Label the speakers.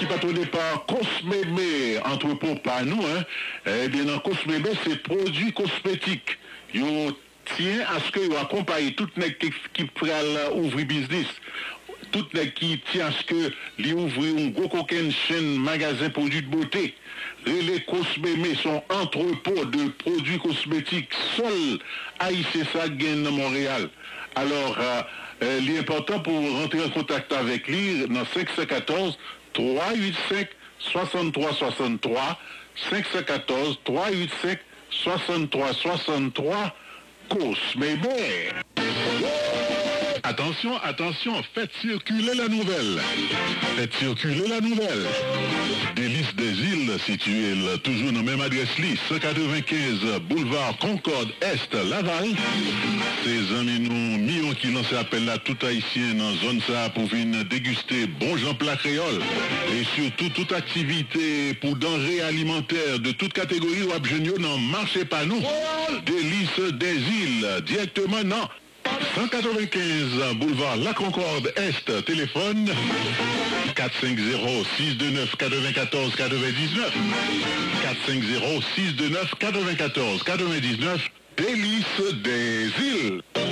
Speaker 1: patronné par Cosmémé, entrepôt pas nous, hein. Eh bien, dans Cosmémé, c'est produits cosmétiques. Yo tient à ce que vous accompagnez tout le monde qui pourra ouvrir business. Tout le monde qui tient à ce que lui ouvrir un gros coquin chaîne magasin produits de beauté. Les Cosmémé sont entrepôts de produits cosmétiques. Seul haïtien ça gagne dans Montréal. Alors, l'important pour rentrer en contact avec lui, dans 514 385 63 63, 514 385 63 63, Cosmémé. Attention, attention, faites circuler la nouvelle. Faites circuler la nouvelle. Délices des îles, situées toujours dans la même adresse, 195 boulevard Concorde Est, Laval. Ces amis nous, millions qui lancent appel à tout haïtien dans la zone ça pour venir déguster bon Jean plat créole. Et surtout, toute activité pour denrées alimentaires de toute catégorie ou abjenio dans marché pas nous. Délices des îles, directement non. 195 boulevard La Concorde Est, téléphone 450-629-94-99, 450-629-94-99, délices des îles.